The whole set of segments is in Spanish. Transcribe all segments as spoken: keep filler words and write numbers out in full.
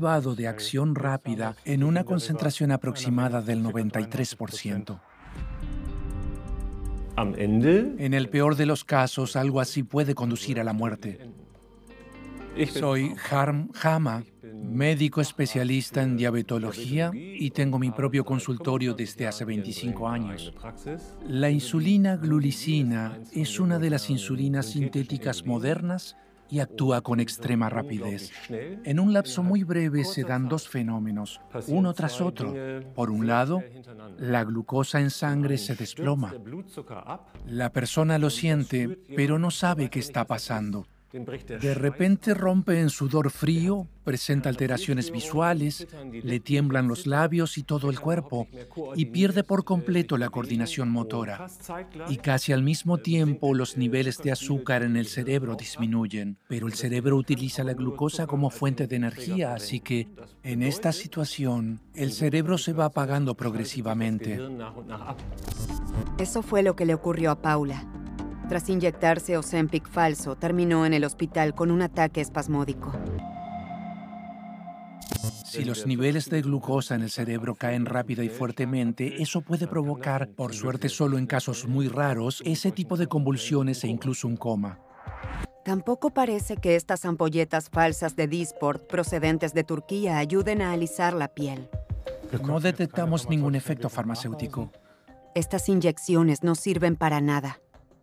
derivado de acción rápida en una concentración aproximada del noventa y tres por ciento. En el peor de los casos, algo así puede conducir a la muerte. Soy Harm Hama, médico especialista en diabetología y tengo mi propio consultorio desde hace veinticinco años. La insulina glulicina es una de las insulinas sintéticas modernas y actúa con extrema rapidez. En un lapso muy breve se dan dos fenómenos, uno tras otro. Por un lado, la glucosa en sangre se desploma. La persona lo siente, pero no sabe qué está pasando. De repente rompe en sudor frío, presenta alteraciones visuales, le tiemblan los labios y todo el cuerpo, y pierde por completo la coordinación motora. Y casi al mismo tiempo los niveles de azúcar en el cerebro disminuyen, pero el cerebro utiliza la glucosa como fuente de energía, así que en esta situación el cerebro se va apagando progresivamente. Eso fue lo que le ocurrió a Paula. Tras inyectarse Ozempic falso, terminó en el hospital con un ataque espasmódico. Si los niveles de glucosa en el cerebro caen rápida y fuertemente, eso puede provocar, por suerte solo en casos muy raros, ese tipo de convulsiones e incluso un coma. Tampoco parece que estas ampolletas falsas de Dysport procedentes de Turquía ayuden a alisar la piel. No detectamos ningún efecto farmacéutico. Estas inyecciones no sirven para nada.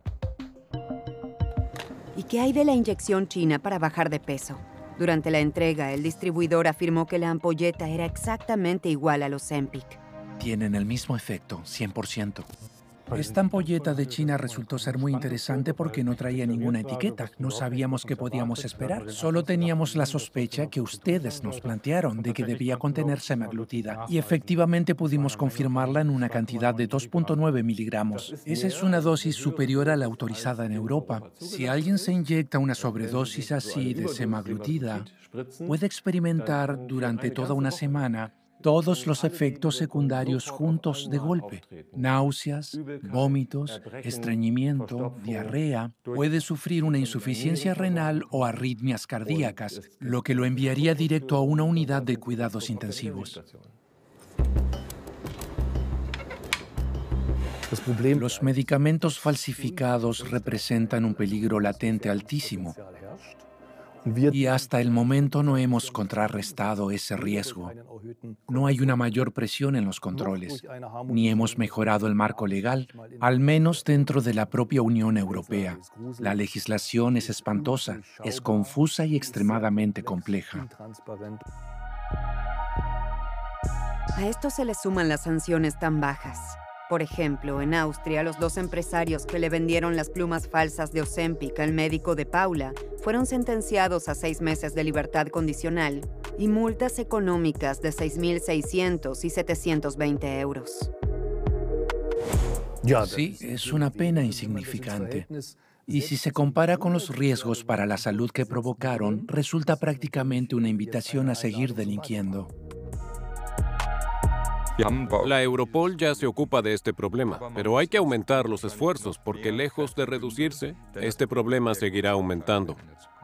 ¿Y qué hay de la inyección china para bajar de peso? Durante la entrega, el distribuidor afirmó que la ampolleta era exactamente igual al Ozempic. Tienen el mismo efecto, cien por ciento. Esta ampolleta de China resultó ser muy interesante porque no traía ninguna etiqueta. No sabíamos qué podíamos esperar. Solo teníamos la sospecha que ustedes nos plantearon de que debía contener semaglutida. Y efectivamente pudimos confirmarla en una cantidad de dos punto nueve miligramos. Esa es una dosis superior a la autorizada en Europa. Si alguien se inyecta una sobredosis así de semaglutida, puede experimentar durante toda una semana todos los efectos secundarios juntos de golpe: náuseas, vómitos, estreñimiento, diarrea. Puede sufrir una insuficiencia renal o arritmias cardíacas, lo que lo enviaría directo a una unidad de cuidados intensivos. Los medicamentos falsificados representan un peligro latente altísimo. Y hasta el momento no hemos contrarrestado ese riesgo. No hay una mayor presión en los controles, ni hemos mejorado el marco legal, al menos dentro de la propia Unión Europea. La legislación es espantosa, es confusa y extremadamente compleja. A esto se le suman las sanciones tan bajas. Por ejemplo, en Austria, los dos empresarios que le vendieron las plumas falsas de Ozempic al médico de Paula fueron sentenciados a seis meses de libertad condicional y multas económicas de seis mil seiscientos y setecientos veinte euros. Sí, es una pena insignificante. Y si se compara con los riesgos para la salud que provocaron, resulta prácticamente una invitación a seguir delinquiendo. La Europol ya se ocupa de este problema, pero hay que aumentar los esfuerzos porque lejos de reducirse, este problema seguirá aumentando.